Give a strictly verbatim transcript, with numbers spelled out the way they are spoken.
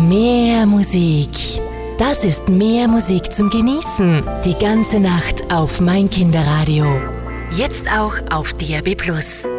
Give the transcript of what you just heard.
Mehr Musik. Das ist mehr Musik zum Genießen. Die ganze Nacht auf Mein Kinderradio. Jetzt auch auf D A B plus.